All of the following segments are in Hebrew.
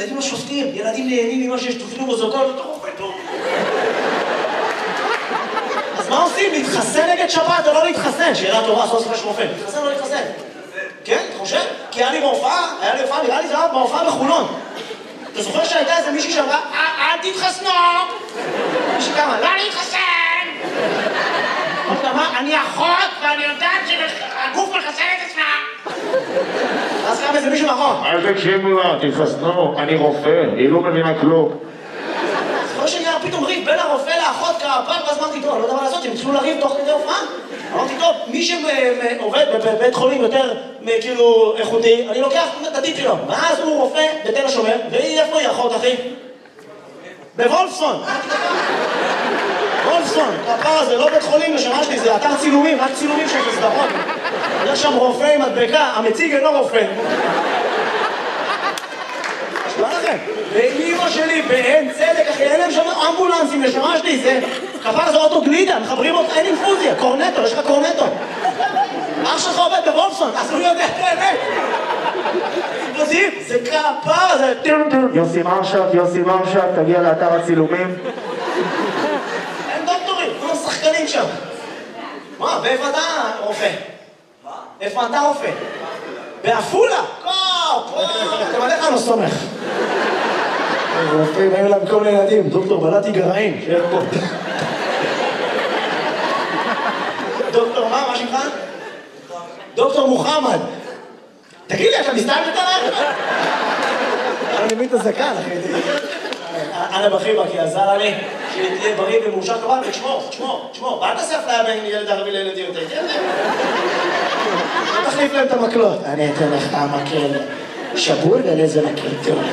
ילדים לא שופטים, ילדים נהנים ממה שיש, תופנו בזאתו, אתה רופא טוב. אז מה עושים? להתחסן נגד שפעת או לא להתחסן? שאלה טובה, סוף סוף יש רופא. להתחסן או לא להתחסן? כן, אתה חושב? כי היה לי בהופעה, נראה לי זה היה בהופעה בחולון. אתה זוכר שהייתה איזה מישהי שאמרה, אל תתחסנו! מישהי כמה, לא להתחסן! אני אחות ואני יודעת שהגוף מחסן את עצמה! אז קם איזה מישהו נכון. אל תקשיבו לה, תתחסנו, אני רופא, היא לא מבינה כלום. זוכר שנהיה פתאום ריב בין הרופא לאחות כפר, ואז אמרתי, טוב, לא יודע מה לעשות, הם התחילו לריב תוך כדי הופעה. אמרתי, טוב, מי שעובד בבית חולים יותר כאילו איכותי, אני לוקח את הטיפ שלו. ואז הוא רופא בתל השומר, והיא איפה היא אחות, אחי? בוולפסון. וולפסון, הפער הזה, לא בית חולים לשמה שלי, זה אתר צילומים, רק צילומים של סדרות. יש שם רופא עם מדבקה, המציג אינו רופא. נשמע לכם? ואימא שלי באין צדק, אחי, אין להם שם אמבולנסים לשמה שלי, זה כפר זה אוטו גלידה, מחברים אותך, אין אינפוזיה, קורנטו, יש לך קורנטו. אח שלך עובד בוולפסון, אז הוא יודע את האמת. זה כפר, זה... יוסי מרשק, תגיע לאתר הצילומים. אין דוקטורים, כולם שחקנים שם. מה, ואיפה אתה רופא? מה? איפה אתה רופא? בעפולה? אתם עליך לא סומך. רופאים, היו להם כל ילדים, דוקטור בלעתי גרעין, שיהיה פה. דוקטור מה שמך? דוקטור מוחמד. תגיד לי, אתה מסתלבט עליי? אני מבין את הזקן, אחי. אנה בחיבה, כי עזר לי שתהיה בריא ומאושר כבל, ותשמור, אל תעשה אפליה בין ילד ערבי לילדים, אתה איתי על זה? לא תחליף להם את המקלות. אני אתן לך המקל שבור ולאיזה מקל טוב.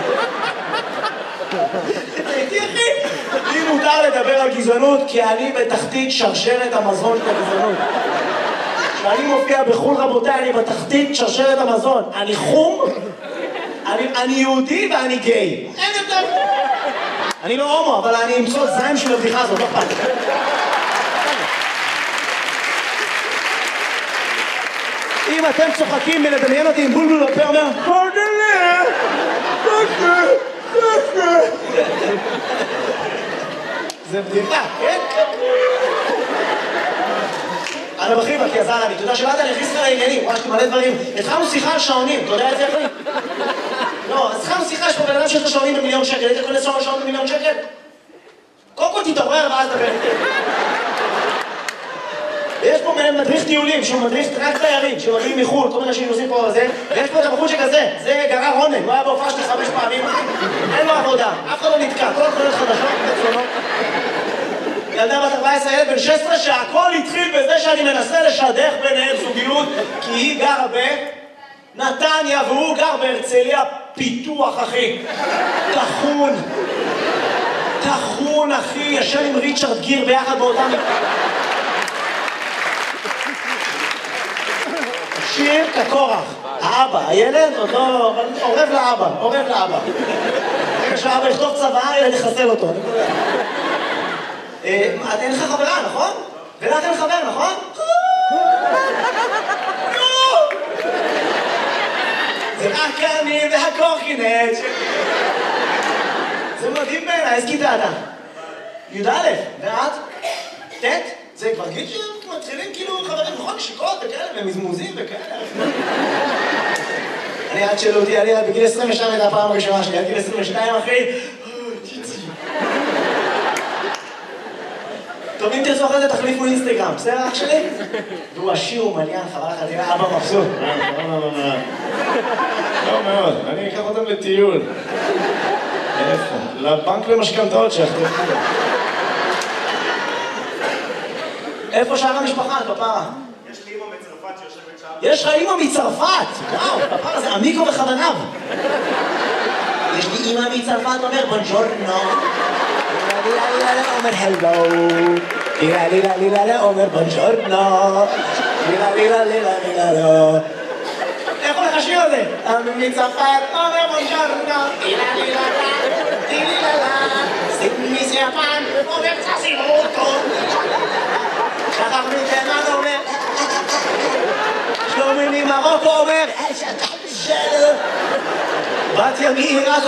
אתה איתי, אחי? לי מותר לדבר על גזענות, כי אני בתחתית שרשרת המזון של הגזענות. כשאני מופיע בחול, רבותיי, אני בתחתית שרשרת המזון. אני חום, אני יהודי ואני גיי. אין יותר. אני לא הומו, אבל אני אמצוא זיים של הבדיחה הזאת, לא פעם. אם אתם צוחקים מלדמיין אותי עם בולבול בפה, אומר, פרדלה, זה בדיחה, כן? אנה בחיבה, כי עזר לי, אתה יודע שבאת אני הכניס לך לעניינים, ממש מלא דברים. התחלנו שיחה על שעונים, אתה יודע את זה אחי? לא, אז התחלנו שיחה, יש פה בן אדם שיש לו שעונים ב1,000,000 שקל, היית קונה שעון ב1,000,000 שקל? קודם כל תתעורר ואז דבר איתי. ויש פה מדריך טיולים, שהוא מדריך רק תיירים, שמגיעים מחו"ל, כל מיני אנשים נוסעים פה וזה, ויש פה את הבחור שכזה, זה גרר רונן, הוא היה בהופעה שלי 5 פעמים, אין לו עבודה, אף אחד לא נתקע, כל התחולות חדשות, מצונות. ילדה בת 14, ילד בן 16, שהכל התחיל בזה שאני מנסה לשדך ביניהם זוגיות, כי היא גרה בנתניה והוא גר בהרצליה פיתוח, אחי. תחון, אחי, ישן עם ריצ'רד גיר ביחד באותם... שיר כקורח, האבא, הילד עוד לא... עורב לאבא. רגע שהאבא יכתוב צבא, ילד יחסל אותו. אין לך חברה, נכון? ולך אין חבר, נכון? זה רק אני והקורקינט. זה מדהים בעיניי, איזה כיתה אתה? י"א, ואת? ט'? זה כבר גיל שמתחילים כאילו חברים, נכון? נשיקות וכאלה, ומזמוזים וכאלה. אני עד שאלו אותי, אני בגיל 22 הייתה הפעם הראשונה שלי, עד גיל 22 אחי. טוב, אם תרצו אחרי זה תחליפו אינסטגרם, בסדר אח שלי? והוא עשיר ומעניין, חבל לך, תראה, אבא מבסוט. לא מאוד, אני אקח אותם לטיול. איפה? לבנק למשכנתאות שאחרי. איפה שאר המשפחה, פפרה? יש לי אמא מצרפת שיושבת שם. יש לך אמא מצרפת! וואו, פפרה זה עמיקו וחבניו. יש לי אמא מצרפת, אומר בונג'ורנו. אומר הלו. אומר בונג'ורנו. איך הולך השיר הזה? אמא מצרפת, אומר בונג'ורנו. מיסיאפן, אומר צסימוטו. שכח מתימן אומר, שלומי ממרוקו אומר, בת ימי עיראק